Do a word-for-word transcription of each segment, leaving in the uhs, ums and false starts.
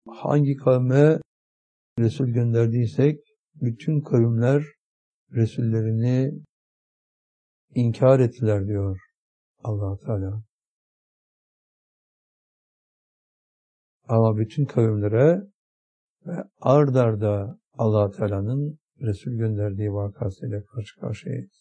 hangi kavme Resul gönderdiysek bütün kavimler Resullerini inkar ettiler diyor Allah Teala. Ama bütün kavimlere ve ard arda Allah Teala'nın Resul gönderdiği vakasıyla karşı karşıyayız.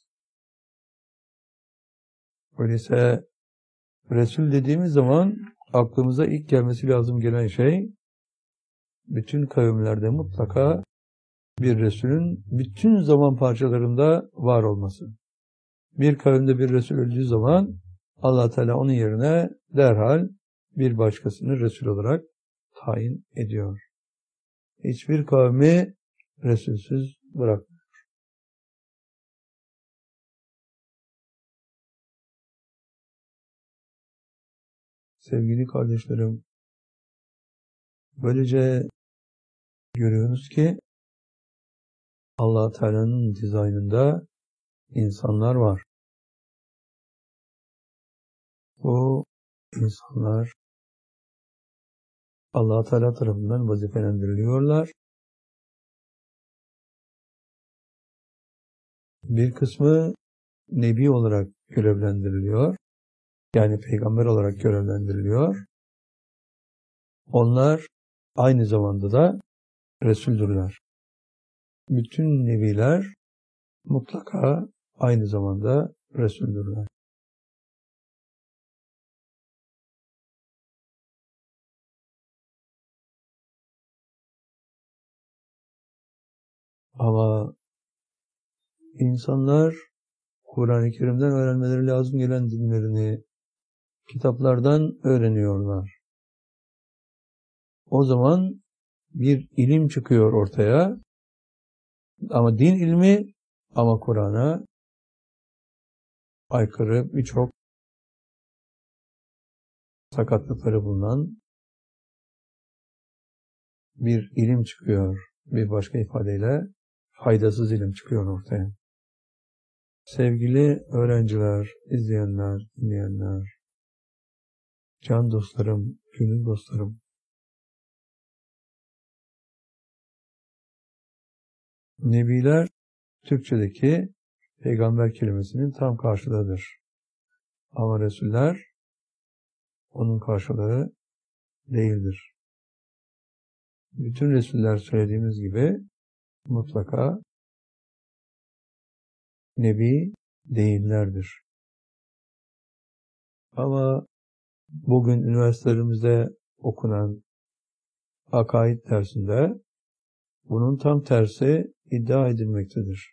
Öyleyse Resul dediğimiz zaman aklımıza ilk gelmesi lazım gelen şey, bütün kavimlerde mutlaka bir Resulün bütün zaman parçalarında var olması. Bir kavimde bir Resul öldüğü zaman Allah Teala onun yerine derhal bir başkasını Resul olarak tayin ediyor. Hiçbir kavmi Resulsüz bırakmıyor. Sevgili kardeşlerim, böylece görüyoruz ki Allah Teala'nın dizaynında insanlar var. Bu insanlar Allah Teala tarafından vazifelendiriliyorlar. Bir kısmı Nebi olarak görevlendiriliyor. Yani peygamber olarak görevlendiriliyor. Onlar aynı zamanda da Resuldürler. Bütün Nebiler mutlaka aynı zamanda Resuldürler. Ama insanlar Kur'an-ı Kerim'den öğrenmeleri lazım gelen dinlerini kitaplardan öğreniyorlar. O zaman bir ilim çıkıyor ortaya. Ama din ilmi ama Kur'an'a aykırı birçok sakatlıkları bulunan bir ilim çıkıyor. Bir başka ifadeyle faydasız ilim çıkıyor ortaya. Sevgili öğrenciler, izleyenler, dinleyenler, can dostlarım, gönül dostlarım, Nebiler Türkçedeki peygamber kelimesinin tam karşılığıdır. Ama Resuller onun karşılığı değildir. Bütün Resuller söylediğimiz gibi mutlaka Nebi değillerdir. Ama bugün üniversitelerimizde okunan akaid dersinde bunun tam tersi iddia edilmektedir.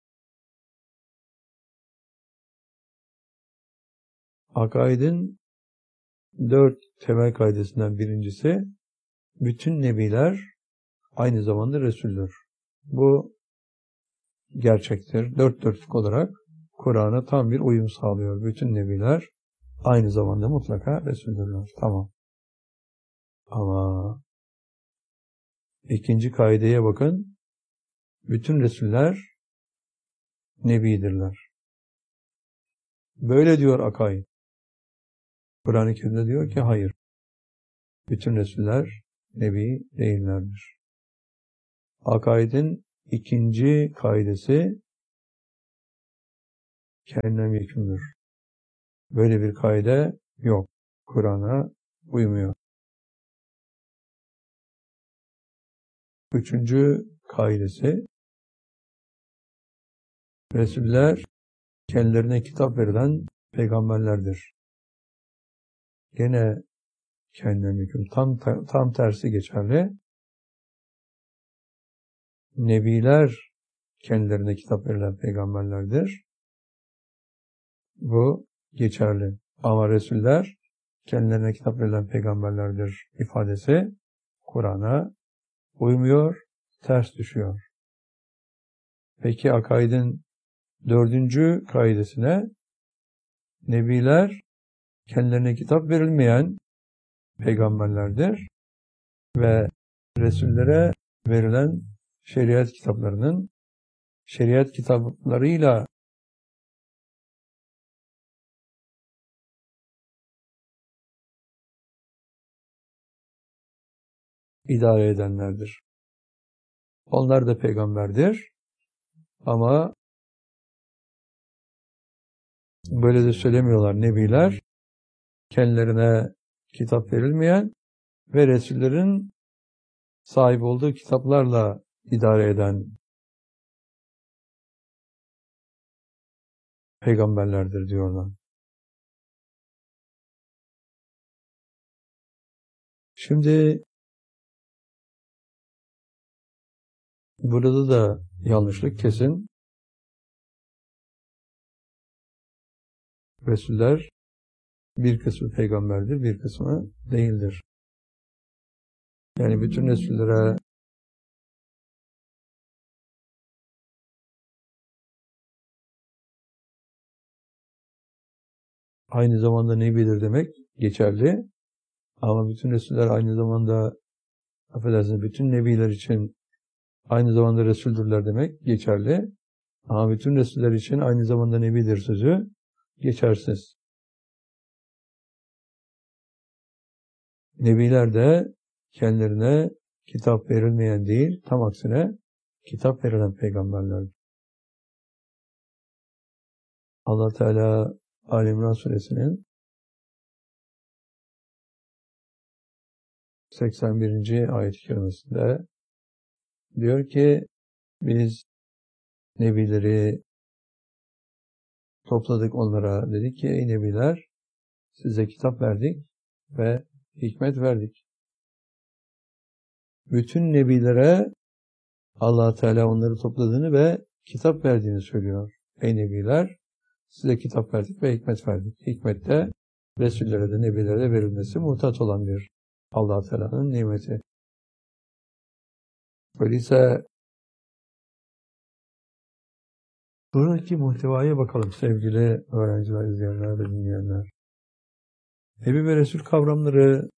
Akaidin dört temel kaidesinden birincisi, bütün nebiler aynı zamanda Resul'dür. Bu gerçektir. Dört dörtlük olarak Kur'an'a tam bir uyum sağlıyor. Bütün nebiler aynı zamanda mutlaka Resul'dürler. Tamam. Ama ikinci kaideye bakın. Bütün Resuller Nebidirler. Böyle diyor akaid. Kur'an-ı Kerim'de diyor ki hayır. Bütün Resuller Nebi değillerdir. Akaidin ikinci kaidesi kendine hükümdür. Böyle bir kaide yok. Kur'an'a uymuyor. Üçüncü kaidesi, Resuller kendilerine kitap verilen peygamberlerdir. Gene kendine hüküm. Tam, tam tersi geçerli. Nebiler kendilerine kitap verilen peygamberlerdir. Bu geçerli. Ama Resuller kendilerine kitap verilen peygamberlerdir ifadesi Kur'an'a uymuyor, ters düşüyor. Peki akaidin dördüncü kaidesine, Nebiler kendilerine kitap verilmeyen peygamberlerdir ve Resullere verilen şeriat kitaplarının şeriat kitaplarıyla idare edenlerdir. Onlar da peygamberdir. Ama böyle de söylemiyorlar nebiler. Kendilerine kitap verilmeyen ve Resullerin sahip olduğu kitaplarla idare eden peygamberlerdir diyorlar. Şimdi burada da yanlışlık kesin. Resuller bir kısmı peygamberdir, bir kısmı değildir. Yani bütün Resullere aynı zamanda nebidir demek geçerli. Ama bütün Resuller aynı zamanda, affedersiniz, bütün nebiler için aynı zamanda Resuldürler demek geçerli. Ama bütün Resuller için aynı zamanda nebidir sözü geçersiz. Nebiler de kendilerine kitap verilmeyen değil, tam aksine kitap verilen peygamberlerdir. Allah Teala Ali İmran Suresinin seksen birinci ayet-i kerimesinde diyor ki biz nebileri topladık onlara, dedik ki ey nebiler size kitap verdik ve hikmet verdik. Bütün nebilere Allah Teala onları topladığını ve kitap verdiğini söylüyor. Ey nebiler size kitap verdik ve hikmet verdik. Hikmet de Resullere de nebilere de verilmesi muhtaç olan bir Allah Teala'nın nimeti. Öyleyse buradaki muhtevaya bakalım sevgili öğrenciler, izleyenler ve dinleyenler. Nebi ve Resul kavramları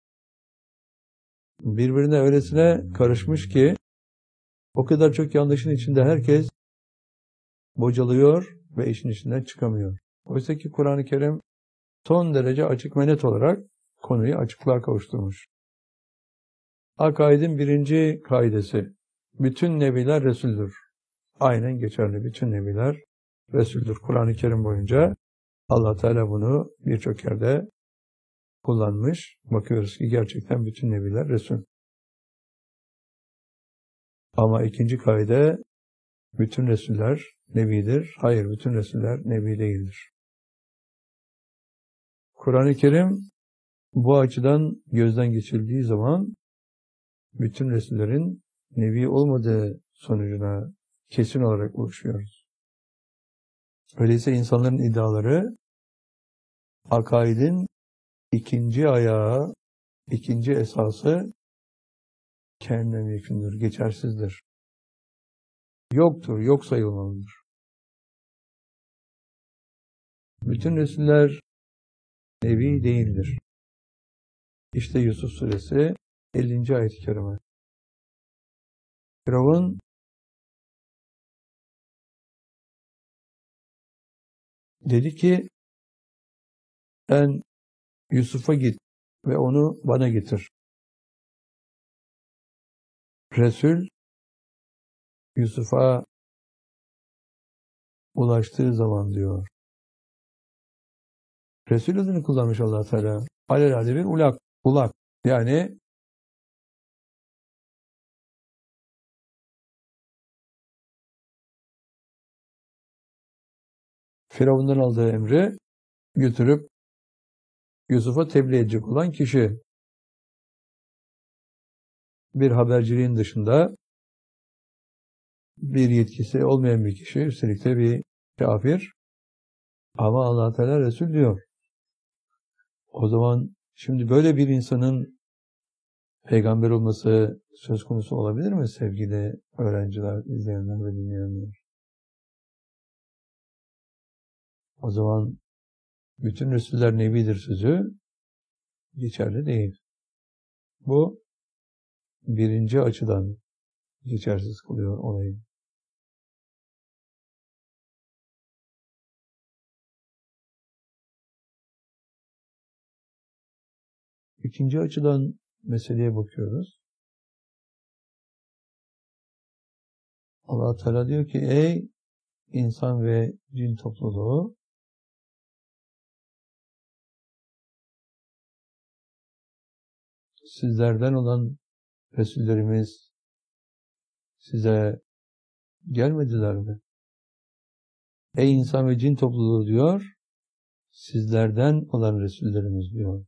birbirine öylesine karışmış ki o kadar çok yanlışın içinde herkes bocalıyor ve işin içinden çıkamıyor. Oysa ki Kur'an-ı Kerim son derece açık ve net olarak konuyu açıklığa kavuşturmuş. Akaidin birinci kaidesi, bütün nebiler Resul'dür. Aynen geçerli, bütün nebiler Resul'dür. Kur'an-ı Kerim boyunca Allah Teala bunu birçok yerde kullanmış. Bakıyoruz ki gerçekten bütün nebiler Resul. Ama ikinci kaide, bütün Resuller nebidir. Hayır, bütün Resuller nebi değildir. Kur'an-ı Kerim bu açıdan gözden geçirildiği zaman bütün Resullerin nebi olmadığı sonucuna kesin olarak ulaşıyoruz. Öyleyse insanların iddiaları akaidin ikinci ayağı, ikinci esası kendine mümkündür, geçersizdir. Yoktur, yok sayılmalıdır. Bütün Resuller nebi değildir. İşte Yusuf Suresi ellinci ayet-i kerime. Firavun dedi ki sen Yusuf'a git ve onu bana getir. Resul Yusuf'a ulaştığı zaman diyor. Resul adını kullanmış Allah Teala. Alelade bir ulak, ulak. Yani Firavun'dan aldığı emri götürüp Yusuf'a tebliğ edecek olan kişi. Bir haberciliğin dışında bir yetkisi olmayan bir kişi, üstelik de bir kafir. Ama Allah Teala Resul diyor. O zaman şimdi böyle bir insanın peygamber olması söz konusu olabilir mi sevgili öğrenciler, izleyenler ve dinleyenler? O zaman bütün Resuller nebidir sözü geçerli değil. Bu birinci açıdan geçersiz kılıyor olayı. İkinci açıdan meseleye bakıyoruz. Allah Teala diyor ki ey insan ve cin topluluğu, sizlerden olan Resullerimiz size gelmediler mi? Ey insan ve cin topluluğu diyor, sizlerden olan Resullerimiz diyor.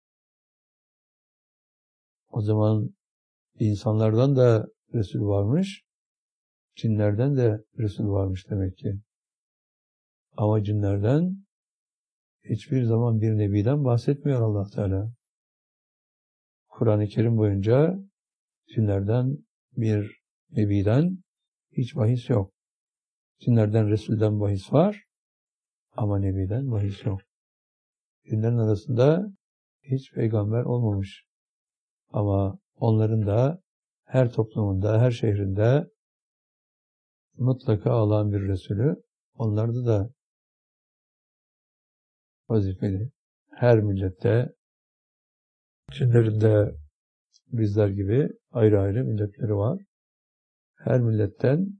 O zaman insanlardan da Resul varmış, cinlerden de Resul varmış demek ki. Ama cinlerden hiçbir zaman bir nebiden bahsetmiyor Allah Teala. Kur'an-ı Kerim boyunca cinlerden bir nebiden hiç bahis yok. Cinlerden Resul'den bahis var ama nebiden bahis yok. Cinlerin arasında hiç peygamber olmamış. Ama onların da her toplumunda, her şehrinde mutlaka alan bir Resulü, onlarda da vazifeli. Her millette, cinlerin de bizler gibi ayrı ayrı milletleri var. Her milletten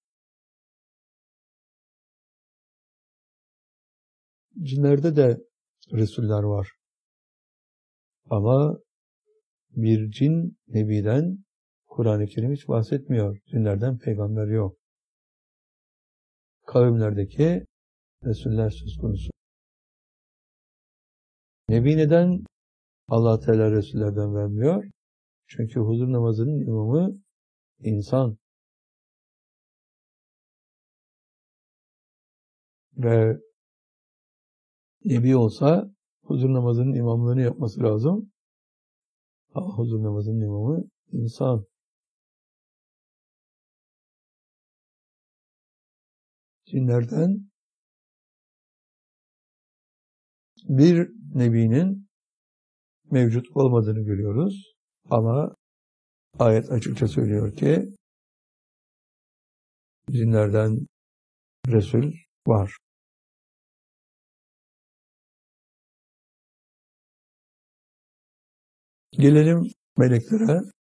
cinlerde de Resuller var. Ama bir cin nebiden Kur'an-ı Kerim hiç bahsetmiyor. Cinlerden peygamber yok. Kavimlerdeki Resuller söz konusu. Nebi neden Allah Teala Resullerden vermiyor? Çünkü huzur namazının imamı insan. Ve Nebi olsa huzur namazının imamlığını yapması lazım. Ama huzur namazının imamı insan. Cinlerden bir nebinin mevcut olmadığını görüyoruz. Ama ayet açıkça söylüyor ki cinlerden Resul var. Gelelim meleklere.